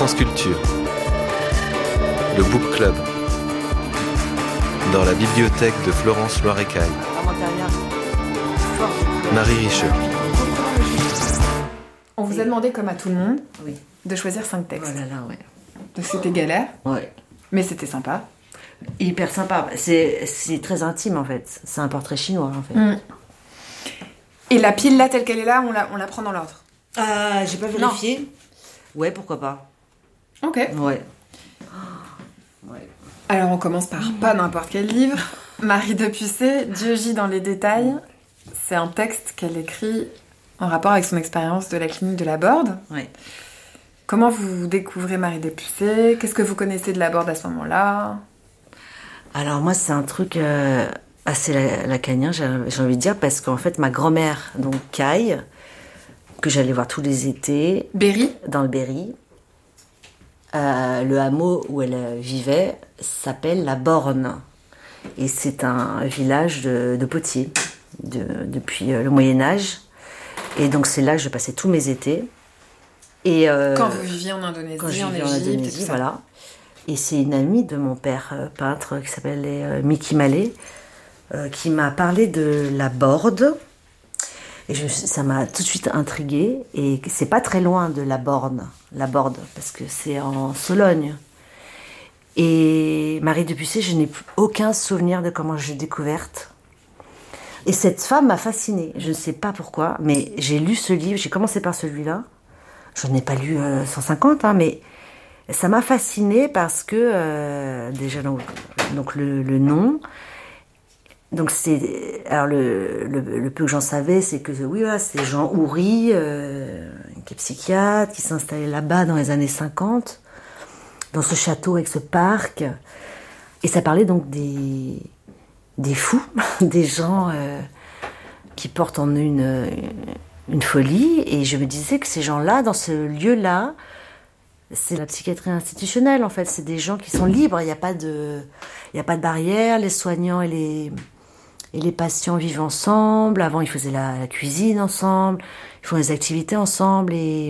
France Culture, le Book Club, dans la bibliothèque de Florence Loirecaille. Marie Richer. On vous a demandé, comme à tout le monde, Oui. de choisir 5 textes. Oh là là, ouais. Donc c'était galère, Ouais. mais c'était sympa. Hyper sympa. C'est très intime, en fait. C'est un portrait chinois, en fait. Mm. Et la pile, là, telle qu'elle est là, on la prend dans l'ordre. J'ai pas vérifié. Ouais, pourquoi pas. Ok. Ouais. Alors on commence par pas n'importe quel livre. Marie Depucet, Dieu gît dans les détails. C'est un texte qu'elle écrit en rapport avec son expérience de la clinique de la Borde. Ouais. Comment vous découvrez Marie Depucet? Qu'est-ce que vous connaissez de la Borde à ce moment-là? Alors moi, c'est un truc assez lacanien, j'ai envie de dire, parce qu'en fait, ma grand-mère, donc Caille, que j'allais voir tous les étés, Berry? dans le Berry, le hameau où elle vivait s'appelle la Borne. Et c'est un village de potiers depuis le Moyen-Âge. Et donc c'est là que je passais tous mes étés. Et, Quand vous viviez en Indonésie, quand je en vivais en Égypte, Indonésie, et tout ça. voilà. Et c'est une amie de mon père peintre qui s'appelait Miki Mallet qui m'a parlé de la Borde. Et ça m'a tout de suite intriguée. Et c'est pas très loin de la Borde, parce que c'est en Sologne. Et Marie Depucet, je n'ai aucun souvenir de comment je l'ai découverte. Et cette femme m'a fascinée. Je ne sais pas pourquoi, mais j'ai lu ce livre. J'ai commencé par celui-là. Je n'ai pas lu 150, mais ça m'a fascinée parce que déjà donc le nom. Donc alors le peu que j'en savais, c'est que oui, voilà, c'est Jean Houry, qui est psychiatre, qui s'est installé là-bas dans les années 50, dans ce château avec ce parc. Et ça parlait donc des fous, des gens qui portent en eux une folie. Et je me disais que ces gens-là, dans ce lieu-là, c'est la psychiatrie institutionnelle, en fait. C'est des gens qui sont libres. Il n'y a pas de barrière. Les soignants et les patients vivent ensemble. Avant, ils faisaient la cuisine ensemble. Ils font des activités ensemble. Et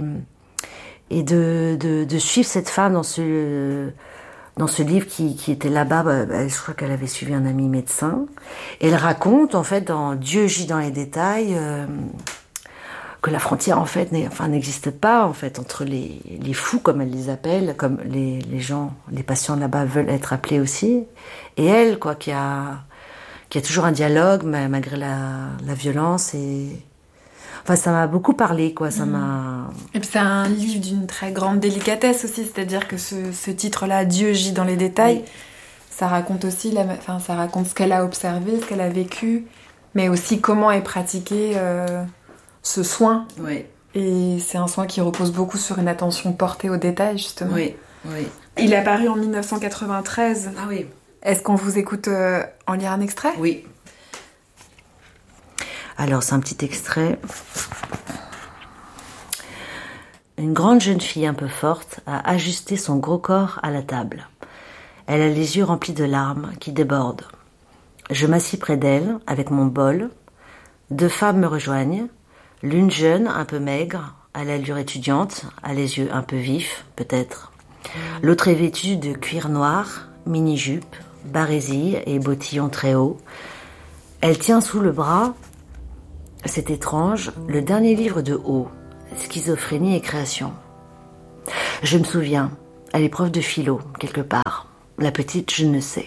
de suivre cette femme dans ce livre qui était là-bas, je crois qu'elle avait suivi un ami médecin. Et elle raconte, en fait, dans Dieu gît dans les détails, que la frontière, en fait, n'existe pas, en fait, entre les fous, comme elle les appelle, comme les gens, les patients là-bas veulent être appelés aussi, et elle, quoi, qui a toujours un dialogue, malgré la violence, et... Enfin, ça m'a beaucoup parlé, quoi, ça m'a... Et puis c'est un livre d'une très grande délicatesse aussi, c'est-à-dire que ce titre-là, Dieu gît dans les détails, oui. Ça raconte aussi, ça raconte ce qu'elle a observé, ce qu'elle a vécu, mais aussi comment est pratiqué ce soin. Oui. Et c'est un soin qui repose beaucoup sur une attention portée aux détails, justement. Oui, oui. Il est apparu en 1993. Ah oui. Est-ce qu'on vous écoute en lire un extrait ? Oui. Alors, c'est un petit extrait. Une grande jeune fille un peu forte a ajusté son gros corps à la table. Elle a les yeux remplis de larmes qui débordent. Je m'assis près d'elle avec mon bol. 2 femmes me rejoignent. L'une jeune, un peu maigre, à l'allure étudiante, a les yeux un peu vifs, peut-être. L'autre est vêtue de cuir noir, mini-jupe, barésie et bottillon très haut. Elle tient sous le bras, c'est étrange, le dernier livre de Haut, Schizophrénie et création. Je me souviens, à l'épreuve de philo, quelque part. La petite, je ne sais.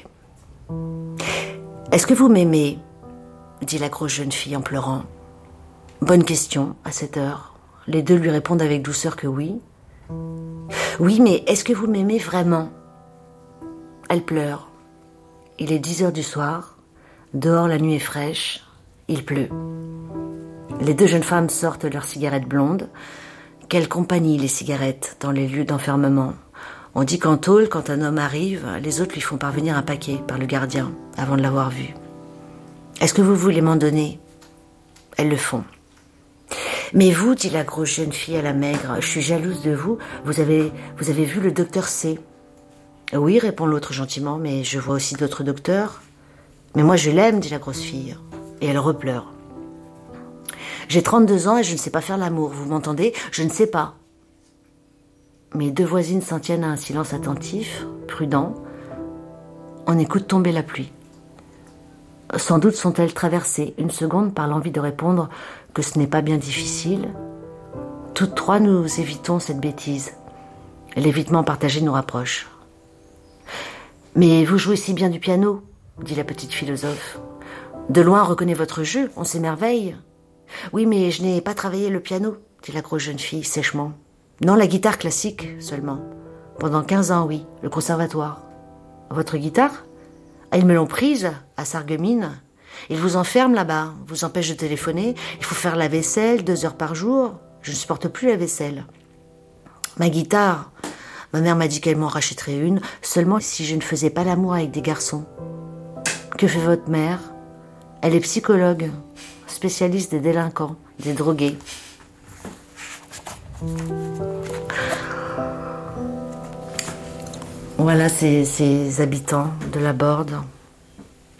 « Est-ce que vous m'aimez ?» dit la grosse jeune fille en pleurant. Bonne question, à cette heure. Les deux lui répondent avec douceur que oui. Oui, mais est-ce que vous m'aimez vraiment ? Elle pleure. Il est 10 heures du soir. Dehors, la nuit est fraîche. Il pleut. Les 2 jeunes femmes sortent leurs cigarettes blondes. Quelle compagnie, les cigarettes, dans les lieux d'enfermement. On dit qu'en tôle, quand un homme arrive, les autres lui font parvenir un paquet par le gardien, avant de l'avoir vu. Est-ce que vous voulez m'en donner ? Elles le font. Mais vous, dit la grosse jeune fille à la maigre, je suis jalouse de vous. Vous avez vu le docteur C ? Oui, répond l'autre gentiment, mais je vois aussi d'autres docteurs. Mais moi, je l'aime, dit la grosse fille. Et elle repleure. J'ai 32 ans et je ne sais pas faire l'amour, vous m'entendez ? Je ne sais pas. Mes 2 voisines s'en tiennent à un silence attentif, prudent. On écoute tomber la pluie. Sans doute sont-elles traversées une seconde par l'envie de répondre que ce n'est pas bien difficile. Toutes 3, nous évitons cette bêtise. L'évitement partagé nous rapproche. « Mais vous jouez si bien du piano », dit la petite philosophe. « De loin, on reconnaît votre jeu, on s'émerveille. »« Oui, mais je n'ai pas travaillé le piano », dit la grosse jeune fille sèchement. « Non, la guitare classique seulement. Pendant 15 ans, oui, le conservatoire. »« Votre guitare ? Ils me l'ont prise, à Sarreguemines. Ils vous enferment là-bas, vous empêchent de téléphoner. Il faut faire la vaisselle 2 heures par jour. Je ne supporte plus la vaisselle. Ma guitare, ma mère m'a dit qu'elle m'en rachèterait une, seulement si je ne faisais pas l'amour avec des garçons. Que fait votre mère ? Elle est psychologue, spécialiste des délinquants, des drogués. Voilà ces habitants de la Borde.